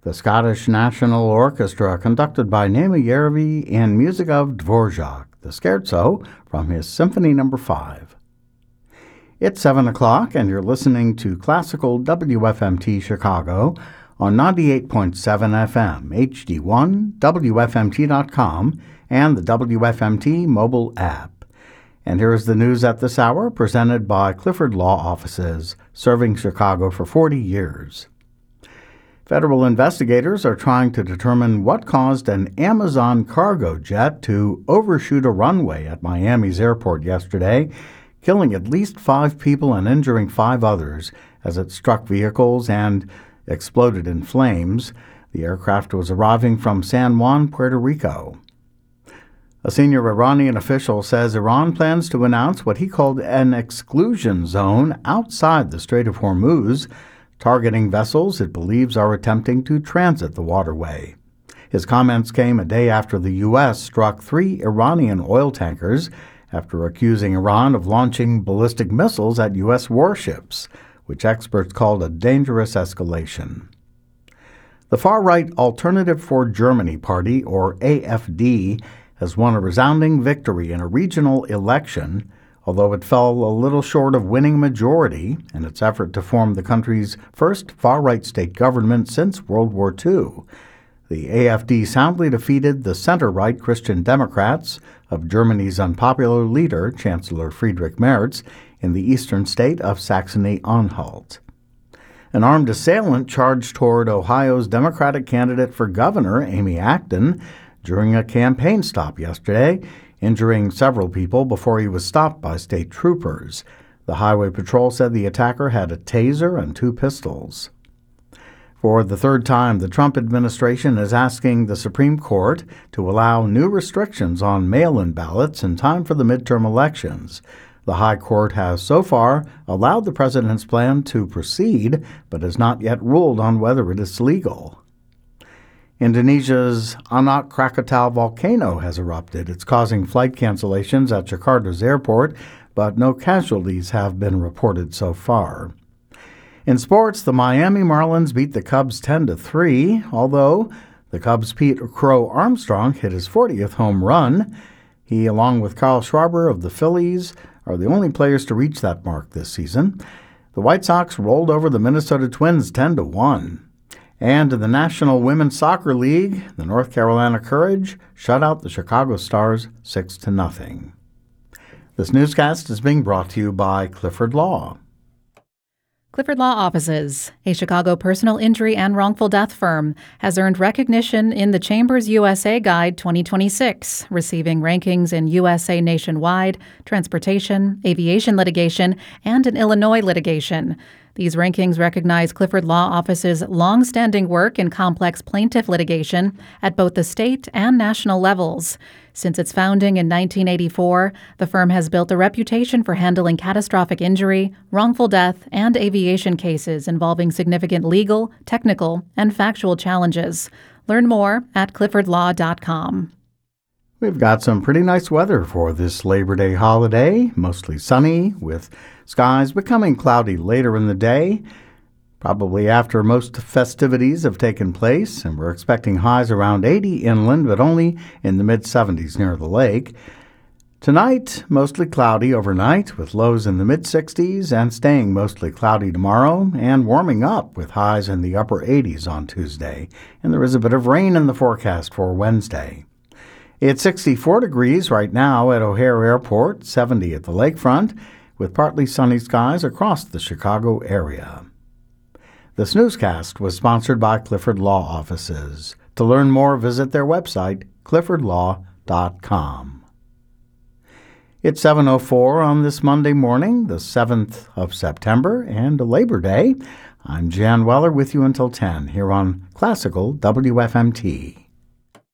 The Scottish National Orchestra, conducted by Naima Järvi in music of Dvorak, the Scherzo from his Symphony No. 5. It's 7 o'clock, and you're listening to Classical WFMT Chicago on 98.7 FM, HD1, WFMT.com, and the WFMT mobile app. And here is the news at this hour, presented by Clifford Law Offices, serving Chicago for 40 years. Federal investigators are trying to determine what caused an Amazon cargo jet to overshoot a runway at Miami's airport yesterday, killing at least 5 people and injuring 5 others as it struck vehicles and exploded in flames. The aircraft was arriving from San Juan, Puerto Rico. A senior Iranian official says Iran plans to announce what he called an exclusion zone outside the Strait of Hormuz, targeting vessels it believes are attempting to transit the waterway. His comments came a day after the U.S. struck 3 Iranian oil tankers after accusing Iran of launching ballistic missiles at U.S. warships, which experts called a dangerous escalation. The far-right Alternative for Germany Party, or AfD, has won a resounding victory in a regional election, although it fell a little short of winning majority in its effort to form the country's first far-right state government since World War II. The AfD soundly defeated the center-right Christian Democrats of Germany's unpopular leader, Chancellor Friedrich Merz, in the eastern state of Saxony-Anhalt. An armed assailant charged toward Ohio's Democratic candidate for governor, Amy Acton, during a campaign stop yesterday, injuring several people before he was stopped by state troopers. The Highway Patrol said the attacker had a taser and 2 pistols. For the third time, the Trump administration is asking the Supreme Court to allow new restrictions on mail-in ballots in time for the midterm elections. The High Court has so far allowed the president's plan to proceed, but has not yet ruled on whether it is legal. Indonesia's Anak Krakatau volcano has erupted. It's causing flight cancellations at Jakarta's airport, but no casualties have been reported so far. In sports, the Miami Marlins beat the Cubs 10-3, although the Cubs' Pete Crow Armstrong hit his 40th home run. He, along with Carl Schwarber of the Phillies, are the only players to reach that mark this season. The White Sox rolled over the Minnesota Twins 10-1. And in the National Women's Soccer League, the North Carolina Courage shut out the Chicago Stars 6-0. This newscast is being brought to you by Clifford Law. Clifford Law Offices, a Chicago personal injury and wrongful death firm, has earned recognition in the Chambers USA Guide 2026, receiving rankings in USA Nationwide, Transportation, Aviation Litigation, and in Illinois litigation. These rankings recognize Clifford Law Office's long-standing work in complex plaintiff litigation at both the state and national levels. Since its founding in 1984, the firm has built a reputation for handling catastrophic injury, wrongful death, and aviation cases involving significant legal, technical, and factual challenges. Learn more at cliffordlaw.com. We've got some pretty nice weather for this Labor Day holiday, mostly sunny, with skies becoming cloudy later in the day, probably after most festivities have taken place, and we're expecting highs around 80 inland, but only in the mid-70s near the lake. Tonight, mostly cloudy overnight, with lows in the mid-60s, and staying mostly cloudy tomorrow, and warming up with highs in the upper 80s on Tuesday, and there is a bit of rain in the forecast for Wednesday. It's 64 degrees right now at O'Hare Airport, 70 at the lakefront, with partly sunny skies across the Chicago area. This newscast was sponsored by Clifford Law Offices. To learn more, visit their website, cliffordlaw.com. It's 7:04 on this Monday morning, the 7th of September, and Labor Day. I'm Jan Weller with you until 10 here on Classical WFMT.